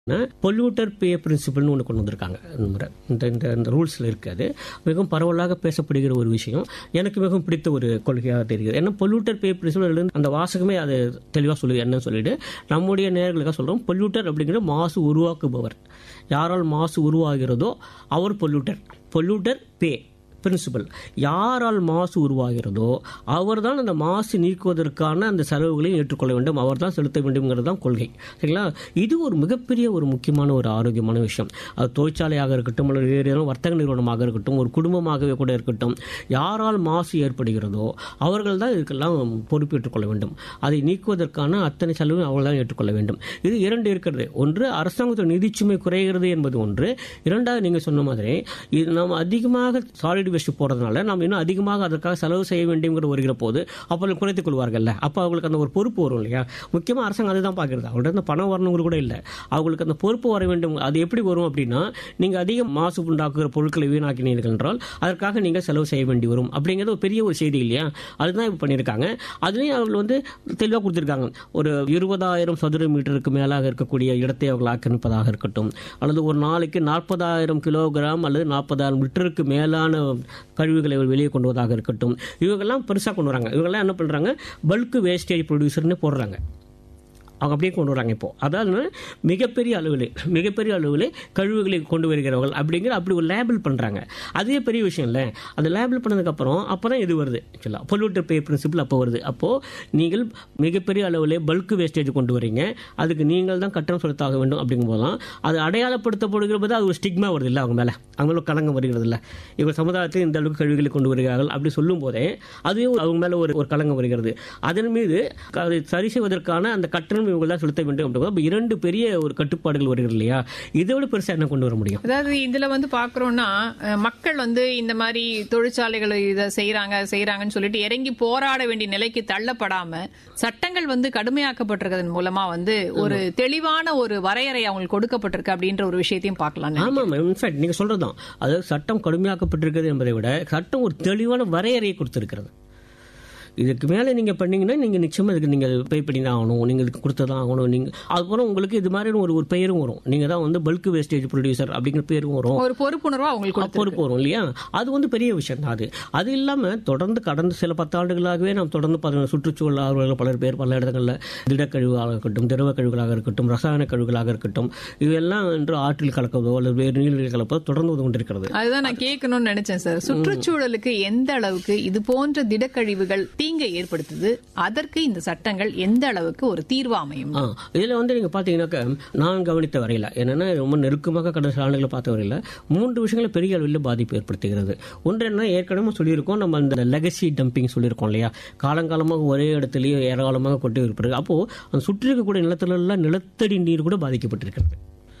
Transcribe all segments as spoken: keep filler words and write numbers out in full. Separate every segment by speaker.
Speaker 1: Polluter பே பிரின்சிபல்னு ஒன்று கொண்டு வந்திருக்காங்க. இந்த இந்த ரூல்ஸில் இருக்காது. மிகவும் பரவலாக பேசப்படுகிற ஒரு விஷயம், எனக்கு மிகவும் பிடித்த ஒரு கொள்கையாக தெரிகிறது. ஏன்னா பொல்யூட்டர் பே பிரின்சிபல் அந்த வாசகமே அது தெளிவாக சொல்லுது. என்னன்னு சொல்லிட்டு நம்முடைய நேயர்களுக்காக சொல்கிறோம், பொல்யூட்டர் அப்படிங்கிற மாசு உருவாக்குபவர். யாரால் மாசு உருவாகிறதோ அவர் பொல்யூட்டர். பொல்யூட்டர் பே பிரின்சிபல். யாரால் மாசு உருவாகிறதோ அவர் தான் அந்த மாசு நீக்குவதற்கான அந்த செலவுகளையும் ஏற்றுக்கொள்ள வேண்டும், அவர் தான் செலுத்த வேண்டும்ங்கிறது தான் கொள்கை. சரிங்களா? இது ஒரு மிகப்பெரிய ஒரு முக்கியமான ஒரு ஆரோக்கியமான விஷயம். அது தொழிற்சாலையாக இருக்கட்டும், அல்லது வேறு ஏதோ வர்த்தக நிறுவனமாக இருக்கட்டும், ஒரு குடும்பமாகவே கூட இருக்கட்டும், யாரால் மாசு ஏற்படுகிறதோ அவர்கள் தான் இதுக்கெல்லாம் பொறுப்பேற்றுக் கொள்ள வேண்டும். அதை நீக்குவதற்கான அத்தனை செலவும் அவர்கள் தான் ஏற்றுக்கொள்ள வேண்டும். இது இரண்டு இருக்கிறது. ஒன்று, அரசாங்கத்தோட நிதிச்சுமை குறைகிறது என்பது ஒன்று. இரண்டாவது, நீங்க சொன்ன மாதிரி இது நாம் அதிகமாக சாலிட் வேஸ்ட் போடுறதுனால நாம் இன்னும் அதிகமாக அதற்காக செலவு செய்ய வேண்டியங்கிற வருகிற போது அப்போ குறைத்துக் கொள்வார்கள்ல. அப்போ அவங்களுக்கு அந்த ஒரு பொறுப்பு வரும் இல்லையா? முக்கியமாக அரசாங்கம் அதுதான் பார்க்கறது. அவங்கள்ட்ட அந்த பணம் வரணுங்கிற கூட இல்லை, அவங்களுக்கு அந்த பொறுப்பு வர வேண்டும். அது எப்படி வரும் அப்படின்னா, நீங்க அதிக மாசு உண்டாக்குகிற பொருட்களை வீணாக்கினீர்கள் என்றால் அதற்காக நீங்கள் செலவு செய்ய வேண்டி வரும் அப்படிங்கிறது ஒரு பெரிய ஒரு செய்தி இல்லையா? அதுதான் இப்போ பண்ணியிருக்காங்க. அதுலேயும் அவர்கள் வந்து தெளிவாக கொடுத்துருக்காங்க. ஒரு இருபதாயிரம் சதுர மீட்டருக்கு மேலாக இருக்கக்கூடிய இடத்தை அவர்கள் ஆக்கிரமிப்பதாக இருக்கட்டும், அல்லது ஒரு நாளைக்கு நாற்பதாயிரம் கிலோகிராம் அல்லது நாற்பதாயிரம் லிட்டருக்கு மேலான கழிவுகளை வெளியே கொண்டு வருவதாக இருக்கட்டும், இவங்கெல்லாம் பெருசாக கொண்டு வராங்க. இவங்கெல்லாம் என்ன பண்ணுறாங்க, பல்க் வேஸ்டேஜ் ப்ரொடியூசர்னு போடுறாங்க. அவங்க அப்படியே கொண்டு வராங்க. இப்போ அதாவது மிகப்பெரிய அளவில் மிகப்பெரிய அளவில் கழிவுகளை கொண்டு வருகிறவர்கள் அப்படிங்கிற அப்படி ஒரு லேபிள் பண்ணுறாங்க. அதே பெரிய விஷயம் இல்லை. அந்த லேபிள் பண்ணதுக்கப்புறம் அப்போ தான் இது வருது, பொல்யூட்டர் பே பிரின்சிபல் அப்போ வருது. அப்போது நீங்கள் மிகப்பெரிய அளவில் பல்க் வேஸ்டேஜ் கொண்டு வரீங்க, அதுக்கு நீங்கள் தான் கட்டணம் செலுத்தாக வேண்டும். அப்படிங்கும்போது தான் அது அடையாளப்படுத்தப்படுகிற போது அது ஒரு ஸ்டிக்மா வருது இல்லை, அவங்க மேலே அவங்களுக்கு கலங்கம் வருகிறது இல்லை. இவங்க சமுதாயத்தில் இந்த அளவுக்கு கழிவுகளை கொண்டு வருகிறார்கள் அப்படி சொல்லும் போதே அதுவே அவங்க மேலே ஒரு ஒரு கலங்கம் வருகிறது. அதன் மீது அதை சரி செய்வதற்கான அந்த கட்டணம் இவங்க தான் செலுத்த வேண்டும். அப்படி இரண்டு பெரிய ஒரு கட்டுப்பாடுகள் வருகிறது இல்லையா? இதோட பெருசா என்ன கொண்டு வர முடியும்?
Speaker 2: அதாவது இதுல வந்து பாக்குறோம்னா, மக்கள் வந்து இந்த மாதிரி தொழிற்சாலைகள் இதை செய்யறாங்க செய்யறாங்கன்னு சொல்லிட்டு இறங்கி போராட வேண்டிய நிலைக்கு தள்ளப்படாம சட்டங்கள் வந்து கடுமையாக்கப்பட்டிருக்கிறதன் மூலமா வந்து ஒரு தெளிவான ஒரு வரையறை அவங்களுக்கு கொடுக்கப்பட்டிருக்கு அப்படின்ற ஒரு விஷயத்தையும் பார்க்கலாம்.
Speaker 1: ஆமா, இன்ஃபேக்ட் நீங்க சொல்றதுதான். அதாவது சட்டம் கடுமையாக்கப்பட்டிருக்கிறது என்பதை விட சட்டம் ஒரு தெளிவான வரையறையை கொடுத்திருக்கிறது. இதுக்கு மேலே நீங்கள் பண்ணீங்கன்னா நீங்கள் நிச்சயமாக இதுக்கு நீங்கள் பே பண்ணி தான் ஆகணும், நீங்கள் இதுக்கு கொடுத்து தான் ஆகணும். நீங்கள் அதுக்கப்புறம் உங்களுக்கு இது மாதிரி ஒரு ஒரு பெயரும் வரும். நீங்கள் தான் வந்து பல்க் வேஸ்டேஜ் ப்ரொடியூசர் அப்படிங்கிற பேரும் வரும்,
Speaker 2: ஒரு பொறுப்புணர்வு அவங்களுக்கு
Speaker 1: பொறுப்பு வரும் இல்லையா? அது வந்து பெரிய விஷயம் தான். அது அது இல்லாமல் தொடர்ந்து கடந்த சில பத்தாண்டுகளாகவே நாம் தொடர்ந்து சுற்றுச்சூழல் ஆர்வலர்கள் பலர் பேர் பல இடங்களில் திடக்கழிவாக இருக்கட்டும், திரவ கழிவுகளாக இருக்கட்டும், ரசாயன கழிவுகளாக இருக்கட்டும், இவையெல்லாம் என்று ஆற்றில் கலப்பதோ அல்லது வேறு நீரில் கலப்பதோ தொடர்ந்து வந்து கொண்டிருக்கிறது.
Speaker 2: அதுதான் நான் கேட்கணும்னு நினைச்சேன் சார். சுற்றுச்சூழலுக்கு எந்த அளவுக்கு இது போன்ற திடக்கழிவுகள் தீங்கை ஏற்படுத்துது, அதற்கு இந்த சட்டங்கள் எந்த அளவுக்கு ஒரு தீர்வு அமையும்?
Speaker 1: இதுல வந்து நீங்க பாத்தீங்கன்னாக்க நான் கவனித்த வரையில என்னன்னா, ரொம்ப நெருக்கமாக கடந்த சில ஆண்டுகளை பார்த்த வரையில மூன்று விஷயங்களை பெரிய அளவில் பாதிப்பு ஏற்படுத்துகிறது. ஒன்று என்ன, ஏற்கனவே சொல்லியிருக்கோம், நம்ம அந்த லெகசி டம்பிங் சொல்லியிருக்கோம் இல்லையா? காலங்காலமாக ஒரே இடத்துலயே ஏராளமாக கொண்டு இருப்பது. அப்போ அந்த சுற்றி இருக்கக்கூடிய நிலத்துல எல்லாம் நிலத்தடி நீர் கூட பாதிக்கப்பட்டிருக்கிறது.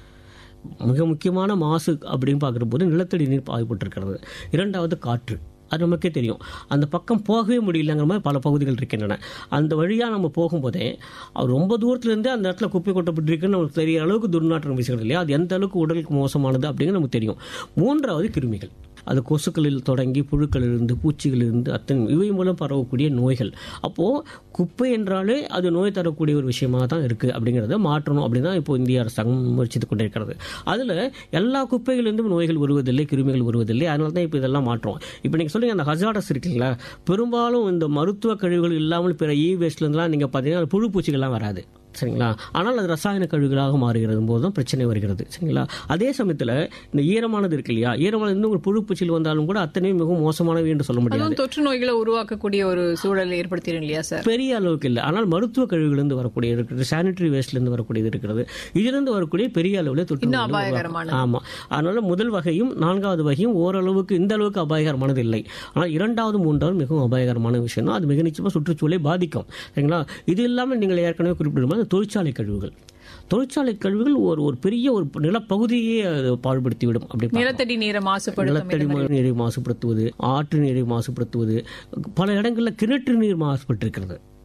Speaker 1: மிக முக்கியமான மாசு அப்படின்னு பார்க்கிற போது நிலத்தடி நீர் பாதிக்கப்பட்டிருக்கிறது. இரண்டாவது காற்று. அது நமக்கே தெரியும், அந்த பக்கம் போகவே முடியலங்கிற மாதிரி பல பகுதிகள் இருக்கின்றன. அந்த வழியாக நம்ம போகும்போதே அவர் ரொம்ப தூரத்துலேருந்தே அந்த இடத்துல குப்பை கொட்டப்பட்டிருக்குன்னு நமக்கு தெரிய அளவுக்கு துர்நாற்றம் வீசுகிறது இல்லையா? அது எந்த அளவுக்கு உடலுக்கு மோசமானது அப்படிங்கிறது நமக்கு தெரியும். மூன்றாவது கிருமிகள். அது கொசுக்களில் தொடங்கி புழுக்களிலிருந்து பூச்சிகளிலிருந்து அத்தனை இவை மூலம் பரவக்கூடிய நோய்கள். அப்போது குப்பை என்றாலே அது நோய் தரக்கூடிய ஒரு விஷயமாக தான் இருக்குது. அப்படிங்கிறத மாற்றணும் அப்படின்னு தான் இப்போ இந்திய அரசாங்கம் முயற்சித்து கொண்டிருக்கிறது. அதில் எல்லா குப்பைகளிலிருந்தும் நோய்கள் வருவதில்லை, கிருமிகள் வருவதில்லை. அதனால தான் இப்போ இதெல்லாம் மாற்றோம். இப்போ நீங்கள் சொல்லுங்கள், அந்த ஹசார்டஸ் இருக்குங்களா, பெரும்பாலும் இந்த மருத்துவ கழிவுகள் இல்லாமல் பிற இ வேஸ்ட்லேருந்துலாம் நீங்கள் பார்த்தீங்கன்னா புழு பூச்சிகள்லாம் வராது. சரிங்களா? ஆனால் அது ரசாயன கழிவுகளாக மாறுகிறது போது தான் பிரச்சனை வருகிறது. சரிங்களா? அதே சமயத்தில் இந்த ஈரமானது இருக்கு இல்லையா, ஈரமானது இருந்து ஒரு புழு பூச்சியில் வந்தாலும் கூட அத்தனையும் மிகவும் மோசமானவை என்று சொல்ல முடியாது.
Speaker 2: தொற்று நோய்களை உருவாக்கக்கூடிய ஒரு சூழலை ஏற்படுத்திடும் இல்லையா சார்?
Speaker 1: பெரிய அளவுக்கு இல்லை, ஆனால் மருத்துவ கழிவுகளிலிருந்து வரக்கூடிய இருக்கிறது, சானிட்டரி வேஸ்ட்லேருந்து வரக்கூடியது இருக்கிறது. இதிலிருந்து வரக்கூடிய பெரிய அளவில் தொற்று
Speaker 2: அபாயகரமான.
Speaker 1: ஆமாம். அதனால முதல் வகையும் நான்காவது வகையும் ஓரளவுக்கு இந்த அளவுக்கு அபாயகரமானது இல்லை. ஆனால் இரண்டாவது மூன்றாவது மிகவும் அபாயகரமான விஷயம் தான். அது மிக நிச்சயமாக சுற்றுச்சூழலை பாதிக்கும். சரிங்களா? இது இல்லாமல் நீங்கள் ஏற்கனவே குறிப்பிடும் தொழிற்சாலை கழிவுகள். தொழிற்சாலை கழிவுகள் ஒரு ஒரு பெரிய ஒரு நிலப்பகுதியே பாழ்படுத்திவிடும். அப்படி
Speaker 2: நிலத்தடி நீரை
Speaker 1: நிலத்தடி நீரை மாசுபடுத்துவது, ஆற்று நீரை மாசுபடுத்துவது, பல இடங்களில் கிணற்று நீர் மாசுபட்டிருக்கிறது.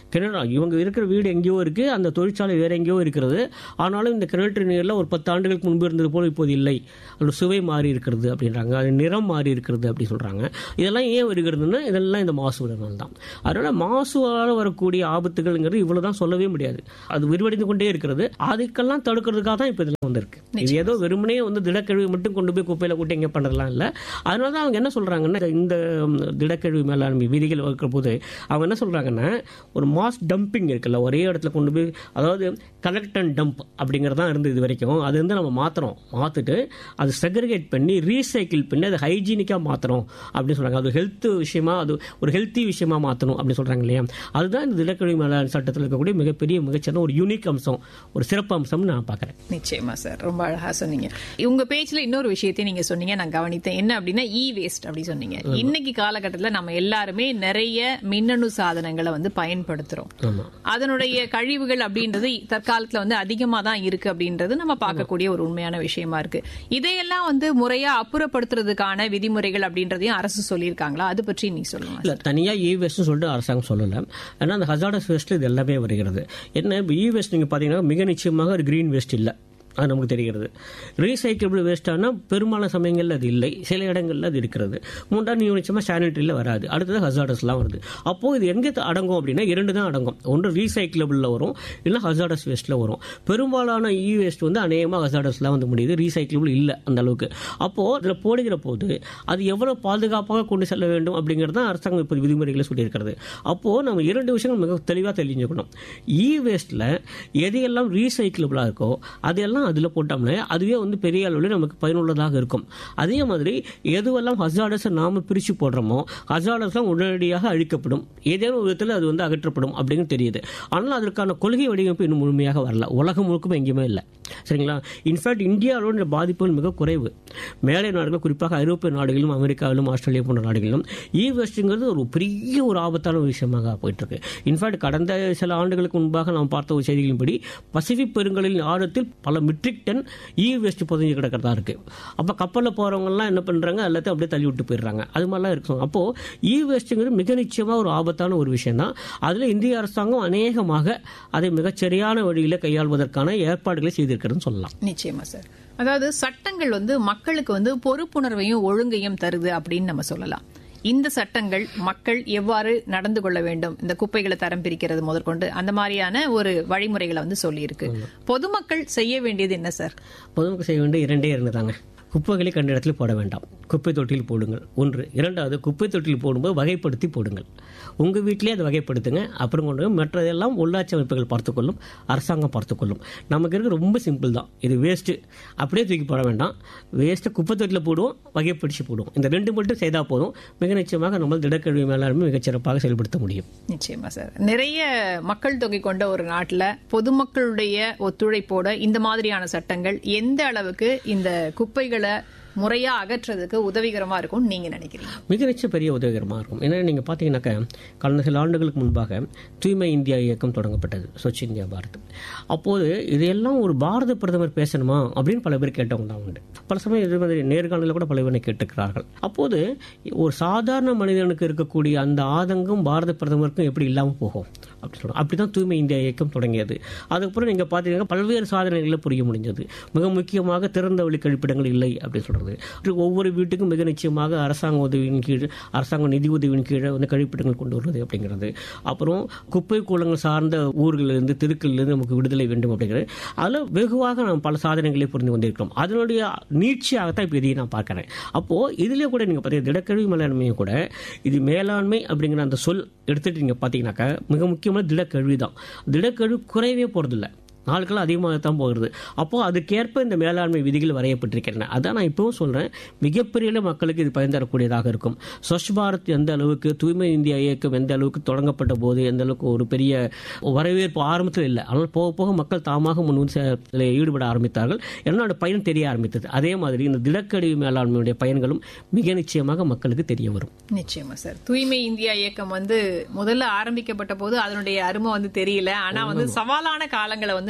Speaker 1: கிணறு இவங்க இருக்கிற வீடு எங்கேயோ இருக்கு, அந்த தொழிற்சாலை வேற எங்கேயோ இருக்கிறது. ஆனாலும் இந்த கிணற்று நீர்ல ஒரு பத்து ஆண்டுகளுக்கு முன்பு இருந்தது போல இப்போது இல்லை. அது சுவை மாறி இருக்கிறது அப்படின்றாங்க, அது நிறம் மாறி இருக்கிறது அப்படி சொல்றாங்க. இதெல்லாம் ஏன் வருகிறதுன்னா இதெல்லாம் இந்த மாசுவினால் தான். அதனால மாசுவால் வரக்கூடிய ஆபத்துகள்ங்கிறது இவ்வளவுதான் சொல்லவே முடியாது. அது விரிவடைந்து கொண்டே இருக்கிறது. அதுக்கெல்லாம் தடுக்கிறதுக்காக தான் இப்ப இதெல்லாம் வந்திருக்கு. இது ஏதோ வெறுமனே வந்து திடக்கழிவு மட்டும் கொண்டு போய் குப்பையில கூட்டி எங்க பண்றதுலாம் இல்ல. அதனால தான் அவங்க என்ன சொல்றாங்கன்னா, இந்த திடக்கழிவு மேலாண்மை விதிகள் வகுக்கிற போது அவங்க என்ன சொல்றாங்கன்னா, ஒரு மாஸ் டம்பிங் இருக்குல்ல, ஒரே இடத்துல கொண்டு போய், அதாவது கலெக்ட் அண்ட் டம்ப் அப்படிங்கறதா இருந்து இது வரைக்கும். அது வந்து நம்ம மாத்துறோம், மாத்திட்டு அது செக்ரிகேட் பண்ணி ரீசைக்கிள் பண்ணி அதை ஹைஜீனிக்கா மாத்தணும் அப்படின்னு சொல்றாங்க. அது ஹெல்த் விஷயமா, அது ஒரு ஹெல்த்தி விஷயமா மாத்தணும் அப்படின்னு சொல்றாங்க இல்லையா. அதுதான் இந்த திடக்கழிவு மேலாண்மை சட்டத்தில் இருக்கக்கூடிய மிகப்பெரிய மிகச்சிறந்த ஒரு யூனிக் அம்சம், ஒரு சிறப்பு அம்சம் நான் பாக்குறேன்.
Speaker 2: நிச்சயமா சார், ரொம்ப அழகா சொன்னீங்க. உங்க பேஜ்ல இன்னொரு விஷயத்தையும் நீங்க சொன்னீங்க, நான் கவனித்தேன். என்ன அப்படின்னா இ வேஸ்ட் அப்படி சொன்னீங்க. இன்னைக்கு காலகட்டத்தில் நம்ம எல்லாருமே நிறைய மின்னணு சாதனங்களை வந்து பயன்படுத்துறோம். அதனுடைய கழிவுகள் அப்படின்றது தற்காலத்துல வந்து அதிகமா தான் இருக்கு அப்படின்றது நம்ம பார்க்கக்கூடிய ஒரு உண்மையான விஷயமா இருக்கு. இதையெல்லாம் வந்து முறையா அப்புறப்படுத்துறதுக்கான விதிமுறைகள் அப்படின்றதையும் அரசு சொல்லியிருக்காங்களா? அது பற்றி நீ சொல்லுங்க.
Speaker 1: இல்ல, தனியா இ வேஸ்ட் சொல்லிட்டு அரசாங்கம் சொல்லல. ஏன்னா அந்த ஹசார்டஸ் வேஸ்ட்ல இது எல்லாமே வருகிறது. என்ன இ வேஸ்ட் நீங்க பாத்தீங்கன்னா மிக நிச்சயமாக ஒரு கிரீன் வேஸ்ட் இல்ல, அது நமக்கு தெரிகிறது. ரீசைக்கிளபிள் வேஸ்டானா பெரும்பாலான சமயங்கள்ல அது இல்லை, சில இடங்கள்ல அது இருக்கிறது. மூன்றாவது நீ நிச்சயமா சானிட்டரியில வராது, அடுத்தது ஹசார்டஸ்லாம் வருது. அப்போ இது எங்க அடங்கும் அப்படின்னா இரண்டு தான் அடங்கும். ஒன்று ரீசைக்கிளபிள்ல வரும், இல்லை ஹசார்டஸ் வேஸ்ட்ல வரும். பெரும்பாலான இ வேஸ்ட் வந்து அநேகமாக ஹசார்டஸ்லாம் வந்து முடியுது, ரீசைக்கிளபிள் இல்லை அந்த அளவுக்கு. அப்போ இதுல போடுகிற போது அது எவ்வளவு பாதுகாப்பாக கொண்டு செல்ல வேண்டும் அப்படிங்கிறது தான் அரசாங்கம் இப்போது விதிமுறைகளை சொல்லியிருக்கிறது. அப்போ நம்ம இரண்டு விஷயங்கள் மிக தெளிவாக தெரிஞ்சுக்கணும். இ வேஸ்ட்ல எதையெல்லாம் ரீசைக்கிளபிளா இருக்கோ அதையெல்லாம் அதுல போட்டோம்னா அதுவே வந்து பெரிய அளவில் நமக்கு பயனுள்ளதாக இருக்கும். அதே மாதிரி எதுவெல்லாம் ஹசார்டஸ் நாம பிரிச்சு போடுறோமோ ஹசார்டஸ் உடனடியாக அழிக்கப்படும், ஏதேனும் விதத்தில் அது வந்து அகற்றப்படும் அப்படின்னு தெரியுது. ஆனால் அதற்கான கொள்கை வடிவமைப்பு இன்னும் முழுமையாக வரல, உலகம் முழுக்கும் எங்கேயுமே இல்லை. சரிங்களா? இன்ஃபேக்ட் இந்தியாவோட பாதிப்புகள் மிக குறைவு. மேலை நாடுகள், குறிப்பாக ஐரோப்பிய நாடுகளிலும் அமெரிக்காவிலும் ஆஸ்திரேலியா போன்ற நாடுகளிலும் இ வேஸ்ட்ங்கிறது ஒரு பெரிய ஒரு ஆபத்தான விஷயமாக போயிட்டு இருக்கு. இன்ஃபேக்ட் கடந்த சில ஆண்டுகளுக்கு முன்பாக நாம் பார்த்த ஒரு செய்திகளின்படி பசிபிக் பெருங்கடலின் ஆழத்தில் பல மெட்ரிக் டன் இ வேஸ்ட் புதைஞ்சு கிடக்கிறதா இருக்கு. அப்ப கப்பல்ல போறவங்க எல்லாம் என்ன பண்றாங்க, எல்லாத்தையும் அப்படியே தள்ளி விட்டு போயிடுறாங்க. அது மாதிரிலாம் இருக்கும். அப்போ இ வேஸ்ட்ங்கிறது மிக நிச்சயமா ஒரு ஆபத்தான ஒரு விஷயம் தான். அதுல இந்திய அரசாங்கம் அநேகமாக அதை மிகச்சரியான வழியில கையாள்வதற்கான ஏற்பாடுகளை செய்திருக்கிறது சொல்லலாம்.
Speaker 2: நிச்சயமா சார். அதாவது சட்டங்கள் வந்து மக்களுக்கு வந்து பொறுப்புணர்வையும் ஒழுங்கையும் தருது அப்படின்னு நம்ம சொல்லலாம். இந்த சட்டங்கள் மக்கள் எவ்வாறு நடந்து கொள்ள வேண்டும், இந்த குப்பைகளை தரம் பிரிக்கிறது முதற்கொண்டு அந்த மாதிரியான ஒரு வழிமுறைகளை வந்து சொல்லி இருக்கு. பொதுமக்கள் செய்ய வேண்டியது என்ன சார்?
Speaker 1: பொதுமக்கள் செய்ய வேண்டிய இரண்டே இரண்டு தாங்க. குப்பைகளை கண்ட இடத்துல போட வேண்டாம், குப்பை தொட்டியில் போடுங்கள் ஒன்று. இரண்டாவது, குப்பை தொட்டியில் போடும்போது வகைப்படுத்தி போடுங்கள். உங்கள் வீட்டிலே அதை வகைப்படுத்துங்க. அப்புறம் கொண்டு மற்றதெல்லாம் உள்ளாட்சி அமைப்புகள் பார்த்துக்கொள்ளும், அரசாங்கம் பார்த்துக்கொள்ளும். நமக்கு இருக்க ரொம்ப சிம்பிள் தான். இது வேஸ்ட்டு அப்படியே தூக்கி போட வேண்டாம், வேஸ்ட்டை குப்பை தொட்டியில் போடுவோம், வகைப்படுத்தி போடுவோம். இந்த ரெண்டு மட்டும் செய்தால் போதும், மிக நிச்சயமாக நம்ம திடக்கழிவு மேலாண்மை மிகச்சிறப்பாக செயல்படுத்த முடியும்.
Speaker 2: நிச்சயமா சார். நிறைய மக்கள் தொகை கொண்ட ஒரு நாட்டில் பொதுமக்களுடைய ஒத்துழைப்போட இந்த மாதிரியான சட்டங்கள் எந்த அளவுக்கு இந்த குப்பைகளை முறையா அகற்றதுக்கு உதவிகரமா இருக்கும் நீங்க நினைக்கிறீங்க?
Speaker 1: மிக நிச்சயம் பெரிய உதவிகரமா இருக்கும். ஏன்னா நீங்க பாத்தீங்கன்னாக்க கடந்த சில ஆண்டுகளுக்கு முன்பாக தூய்மை இந்தியா இயக்கம் தொடங்கப்பட்டது, ஸ்வச் இந்தியா பாரத். அப்போது இதையெல்லாம் ஒரு பாரத பிரதமர் பேசணுமா அப்படின்னு பல பேர் கேட்டவங்க தான் உண்டு. பல சமயம் இது மாதிரி நேர்காணலில் கூட பல பேரை கேட்டுக்கிறார்கள். அப்போது ஒரு சாதாரண மனிதனுக்கு இருக்கக்கூடிய அந்த ஆதங்கம் பாரத பிரதமருக்கும் எப்படி இல்லாமல் போகும் அப்படி சொல்றோம். அப்படிதான் தூய்மை இந்தியா இயக்கம் தொடங்கியது. அதுக்கப்புறம் நீங்க பாத்தீங்கன்னா பல்வேறு சாதனைகளை புரிய முடிஞ்சது. மிக முக்கியமாக திறந்த வழி கழிப்பிடங்கள் இல்லை அப்படின்னு சொல்றது. ஒவ்வொரு வீட்டுக்கும் மிக நிச்சயமாக அரசாங்க உதவியின் கீழ், அரசாங்க நிதி உதவியின் கீழே வந்து கழிப்பிடங்கள் கொண்டு வருவது அப்படிங்கிறது. அப்புறம் குப்பை கூலங்கள் சார்ந்த ஊர்களிலிருந்து தெருக்களிலிருந்து நமக்கு விடுதலை வேண்டும் அப்படிங்கிறது. அதில் வெகுவாக நாம் பல சாதனைகளை புரிந்து வந்திருக்கிறோம். அதனுடைய நீட்சியாகத்தான் இப்போ இதையும் நான் பார்க்கிறேன். அப்போ இதுலேயே கூட நீங்க பார்த்தீங்கன்னா திடக்கழிவு மேலாண்மையும் கூட இது மேலாண்மை அப்படிங்கிற அந்த சொல் எடுத்துட்டு நீங்க பார்த்தீங்கன்னாக்கா மிக முக்கியமான திடக்கழிவு தான். திடக்கழிவு குறையவே போறதில்லை, நாட்கள் அதிகமாகத்தான் போகிறது. அப்போ அதுக்கேற்ப இந்த மேலாண்மை விதிகள் வரையப்பட்டிருக்கின்றன. அதான் நான் இப்பவும் சொல்றேன், மிகப்பெரிய மக்களுக்கு இது பயன் தரக்கூடியதாக இருக்கும். ஸ்வச் பாரத் எந்த அளவுக்கு, தூய்மை இந்தியா இயக்கம் எந்த அளவுக்கு தொடங்கப்பட்ட போது எந்த அளவுக்கு ஒரு பெரிய வரவேற்பு ஆரம்பத்தில் இல்லை, ஆனால் போக போக மக்கள் தாமாக முன் வந்து ஈடுபட ஆரம்பித்தார்கள். என்னோட பயன் தெரிய ஆரம்பித்தது. அதே மாதிரி இந்த திடக்கழிவு மேலாண்மையுடைய பயன்களும் மிக நிச்சயமாக மக்களுக்கு தெரிய வரும்.
Speaker 2: நிச்சயமா சார். தூய்மை இந்தியா இயக்கம் வந்து முதல்ல ஆரம்பிக்கப்பட்ட போது அதனுடைய அருமை வந்து தெரியல. ஆனா வந்து சவாலான காலங்களை வந்து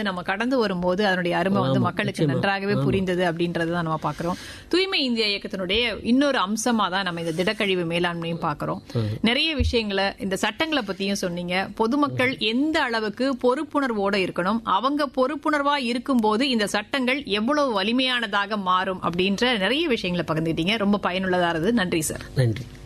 Speaker 2: நம்ம கடந்து வரும்போது அதனுடைய அருமை வந்து மக்களுக்கு நன்றாகவே புரிந்தது அப்படின்றதுதான் நம்ம பாக்குறோம். தூய்மை இந்தியா இயக்கத்தினுடைய இன்னொரு அம்சமா தான் நம்ம இந்த திடக்கழிவு மேலாண்மையும் பாக்குறோம். நிறைய விஷயங்களை இந்த சட்டங்களை பத்தியும் சொன்னீங்க. பொதுமக்கள் எந்த அளவுக்கு பொறுப்புணர்வோட இருக்கணும், அவங்க பொறுப்புணர்வா இருக்கும் போது இந்த சட்டங்கள் எவ்வளவு வலிமையானதாக மாறும் அப்படின்ற நிறைய விஷயங்களை பகிர்ந்துட்டீங்க. ரொம்ப பயனுள்ளதா இருந்தது. நன்றி சார்.
Speaker 1: நன்றி.